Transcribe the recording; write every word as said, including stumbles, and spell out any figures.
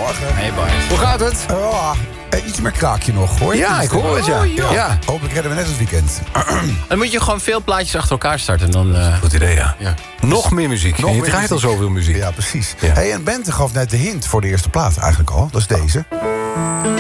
Goedemorgen. Hey Bart. Hoe gaat het? Oh, eh, iets meer kraakje nog, hoor. Ja, ik hoor het, ja. ja. ja. Hopelijk redden we net het weekend. Dan moet je gewoon veel plaatjes achter elkaar starten. Dan, uh... Goed idee, ja. ja. Nog meer muziek. Nog je meer draait muziek. al zoveel muziek. Ja, precies. Ja. Hey, en Bente gaf net de hint voor de eerste plaat eigenlijk al. Dat is deze.